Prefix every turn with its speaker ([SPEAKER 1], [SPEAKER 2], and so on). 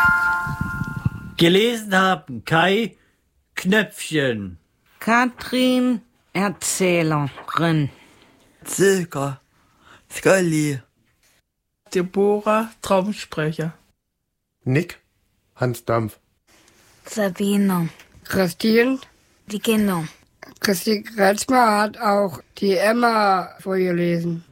[SPEAKER 1] Gelesen haben Kai Knöpfchen.
[SPEAKER 2] Katrin Erzählerin.
[SPEAKER 3] Silke Scully.
[SPEAKER 4] Deborah Traumsprecher.
[SPEAKER 5] Nick Hans Dampf.
[SPEAKER 6] Sabine.
[SPEAKER 7] Christine.
[SPEAKER 6] Die Kinder.
[SPEAKER 7] Christine Kretzmer hat auch die Emma vorgelesen.